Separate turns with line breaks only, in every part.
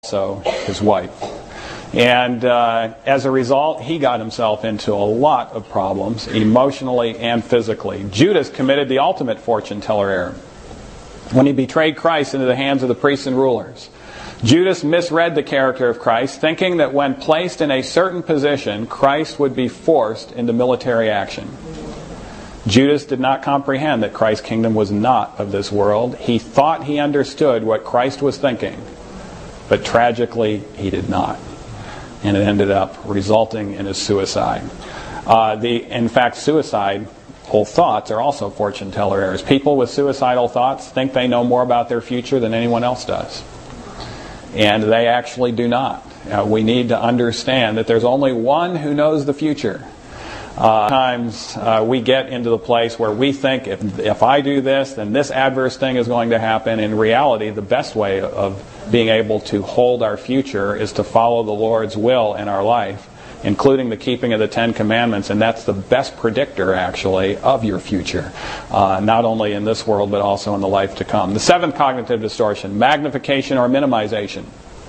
also his wife. And as a result, he got himself into a lot of problems, emotionally and physically. Judas committed the ultimate fortune teller error when he betrayed Christ into the hands of the priests and rulers. Judas misread the character of Christ, thinking that when placed in a certain position, Christ would be forced into military action. Judas did not comprehend that Christ's kingdom was not of this world. He thought he understood what Christ was thinking, but tragically he did not. And it ended up resulting in his suicide. In fact, suicidal thoughts are also fortune teller errors. People with suicidal thoughts think they know more about their future than anyone else does. And they actually do not. We need to understand that there's only one who knows the future. Sometimes we get into the place where we think if I do this, then this adverse thing is going to happen. In reality, the best way of being able to hold our future is to follow the Lord's will in our life, including the keeping of the Ten Commandments, and that's the best predictor, actually, of your future, not only in this world, but also in the life to come. The seventh cognitive distortion, magnification or minimization.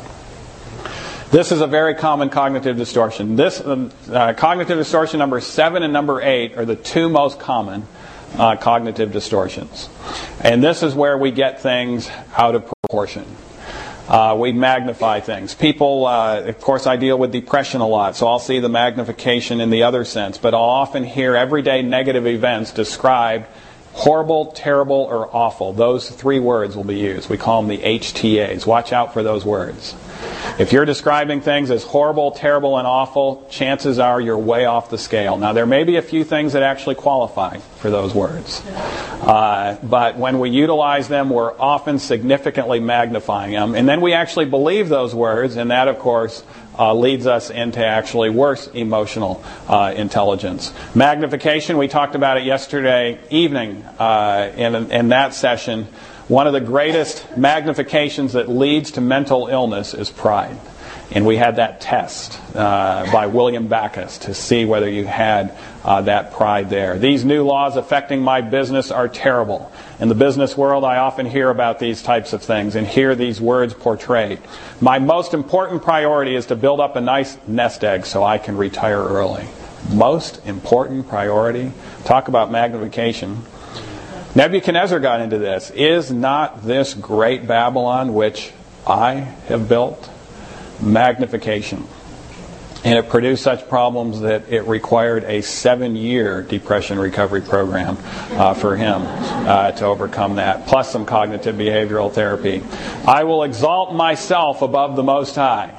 This is a very common cognitive distortion. This cognitive distortion number 7 and number 8 are the two most common cognitive distortions. And this is where we get things out of proportion. We magnify things. People, of course, I deal with depression a lot, so I'll see the magnification in the other sense. But I'll often hear everyday negative events described horrible, terrible, or awful. Those three words will be used. We call them the HTAs. Watch out for those words. If you're describing things as horrible, terrible, and awful, chances are you're way off the scale. Now, there may be a few things that actually qualify for those words. But when we utilize them, we're often significantly magnifying them. And then we actually believe those words, and that, of course, leads us into actually worse emotional intelligence. Magnification, we talked about it yesterday evening in that session. One of the greatest magnifications that leads to mental illness is pride. And we had that test by William Backus to see whether you had that pride there. These new laws affecting my business are terrible. In the business world, I often hear about these types of things and hear these words portrayed. My most important priority is to build up a nice nest egg so I can retire early. Most important priority? Talk about magnification. Nebuchadnezzar got into this. Is not this great Babylon which I have built? Magnification. And it produced such problems that it required a 7-year depression recovery program for him to overcome that, plus some cognitive behavioral therapy. I will exalt myself above the Most High.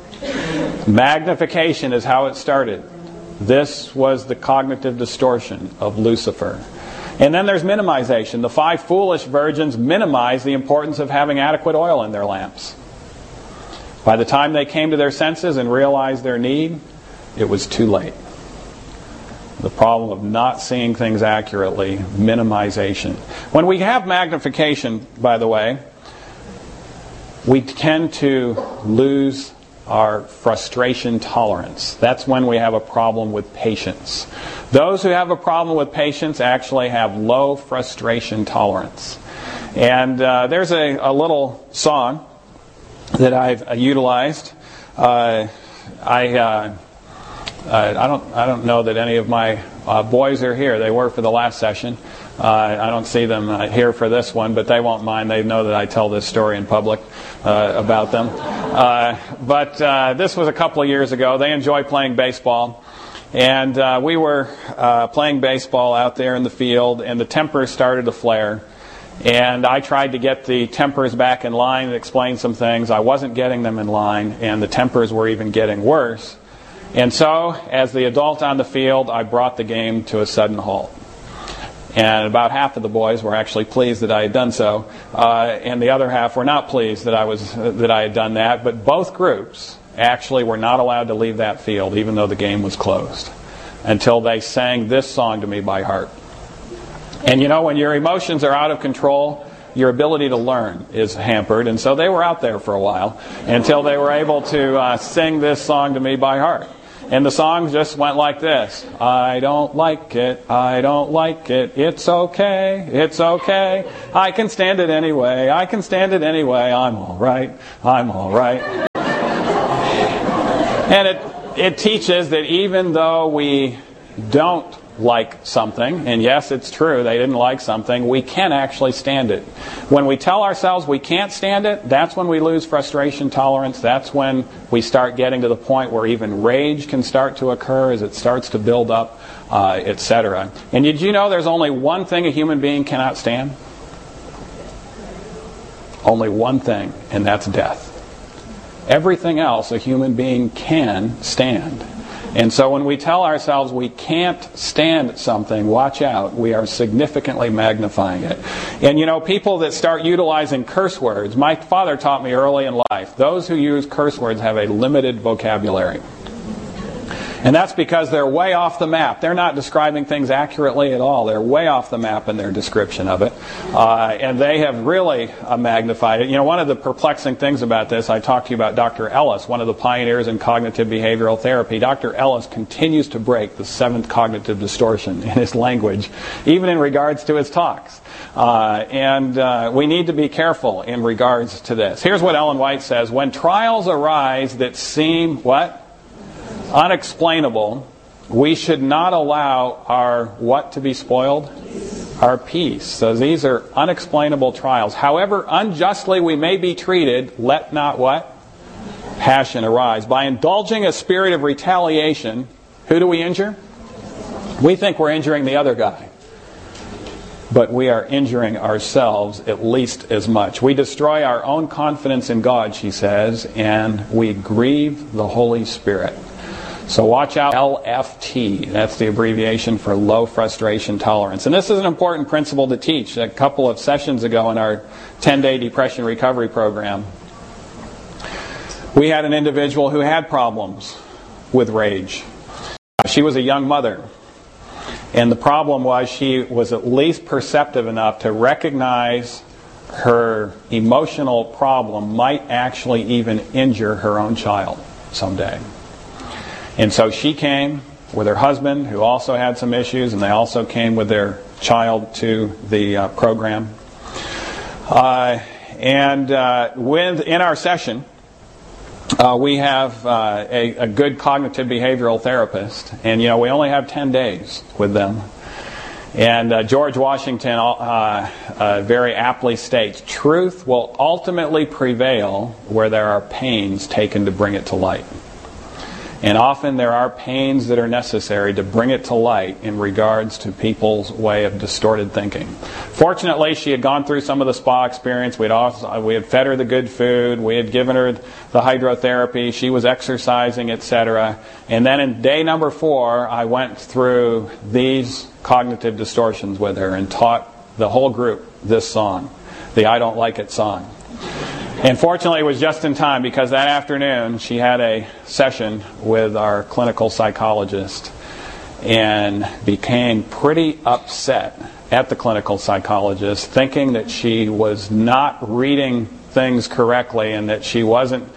Magnification is how it started. This was the cognitive distortion of Lucifer. And then there's minimization. The 5 foolish virgins minimized the importance of having adequate oil in their lamps. By the time they came to their senses and realized their need, it was too late. The problem of not seeing things accurately, minimization. When we have magnification, by the way, we tend to lose our frustration tolerance. That's when we have a problem with patience. Those who have a problem with patience actually have low frustration tolerance. And there's a little song that I've utilized. I don't know that any of my boys are here. They were for the last session. I don't see them here for this one, but they won't mind. They know that I tell this story in public about them. But this was a couple of years ago. They enjoy playing baseball. And we were playing baseball out there in the field, and the tempers started to flare. And I tried to get the tempers back in line and explain some things. I wasn't getting them in line, and the tempers were even getting worse. And so, as the adult on the field, I brought the game to a sudden halt. And about half of the boys were actually pleased that I had done so, and the other half were not pleased that I had done that. But both groups actually were not allowed to leave that field, even though the game was closed, until they sang this song to me by heart. And you know, when your emotions are out of control, your ability to learn is hampered. And so they were out there for a while until they were able to sing this song to me by heart. And the song just went like this. I don't like it, it's okay, I can stand it anyway, I'm alright. And it teaches that even though we don't like something, and yes, it's true, they didn't like something, we can actually stand it. When we tell ourselves we can't stand it, that's when we lose frustration tolerance. That's when we start getting to the point where even rage can start to occur as it starts to build up, etc. And did you know there's only one thing a human being cannot stand? Only one thing, and that's death. Everything else a human being can stand. And so when we tell ourselves we can't stand something, watch out, we are significantly magnifying it. And you know, people that start utilizing curse words, my father taught me early in life, those who use curse words have a limited vocabulary. And that's because they're way off the map. They're not describing things accurately at all. They're way off the map in their description of it. And they have really magnified it. You know, one of the perplexing things about this, I talked to you about Dr. Ellis, one of the pioneers in cognitive behavioral therapy. Dr. Ellis continues to break the seventh cognitive distortion in his language, even in regards to his talks. And we need to be careful in regards to this. Here's what Ellen White says. When trials arise that seem, what? Unexplainable, we should not allow our what to be spoiled? Our peace. So these are unexplainable trials. However unjustly we may be treated, let not what? Passion arise. By indulging a spirit of retaliation, who do we injure? We think we're injuring the other guy. But we are injuring ourselves at least as much. We destroy our own confidence in God, she says, and we grieve the Holy Spirit. So watch out, LFT, that's the abbreviation for low frustration tolerance. And this is an important principle to teach. A couple of sessions ago in our 10-day depression recovery program, we had an individual who had problems with rage. She was a young mother. And the problem was she was at least perceptive enough to recognize her emotional problem might actually even injure her own child someday. And so she came with her husband, who also had some issues, and they also came with their child to the program. In our session, we have a good cognitive behavioral therapist, and you know we only have 10 days with them. And George Washington very aptly states, truth will ultimately prevail where there are pains taken to bring it to light. And often there are pains that are necessary to bring it to light in regards to people's way of distorted thinking. Fortunately, she had gone through some of the spa experience. We had fed her the good food. We had given her the hydrotherapy. She was exercising, etc. And then in day number 4, I went through these cognitive distortions with her and taught the whole group this song, the I Don't Like It song. And fortunately, it was just in time because that afternoon she had a session with our clinical psychologist and became pretty upset at the clinical psychologist, thinking that she was not reading things correctly and that she wasn't,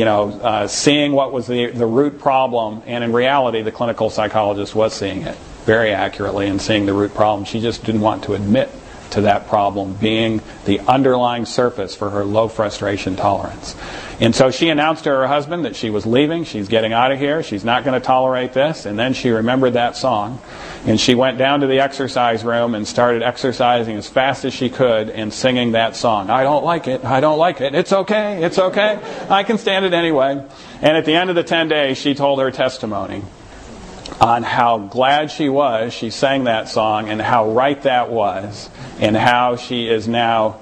seeing what was the root problem. And in reality, the clinical psychologist was seeing it very accurately and seeing the root problem. She just didn't want to admit to that problem being the underlying surface for her low frustration tolerance. And so she announced to her husband that she was leaving, she's getting out of here, she's not going to tolerate this, and then she remembered that song, and she went down to the exercise room and started exercising as fast as she could and singing that song. I don't like it, I don't like it, it's okay, I can stand it anyway. And at the end of the 10 days, she told her testimony on how glad she was she sang that song and how right that was, and how she is now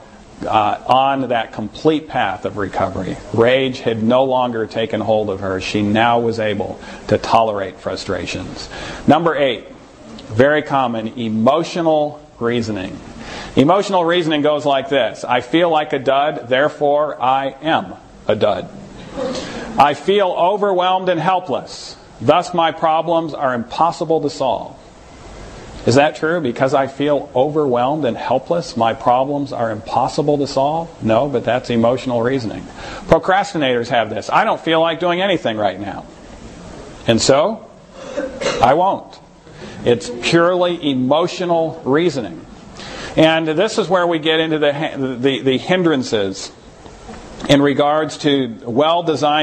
on that complete path of recovery. Rage had no longer taken hold of her. She now was able to tolerate frustrations. Number 8, very common, emotional reasoning. Emotional reasoning goes like this. I feel like a dud, therefore I am a dud. I feel overwhelmed and helpless. Thus my problems are impossible to solve. Is that true? Because I feel overwhelmed and helpless, my problems are impossible to solve? No, but that's emotional reasoning. Procrastinators have this. I don't feel like doing anything right now. And so, I won't. It's purely emotional reasoning. And this is where we get into the hindrances in regards to well-designed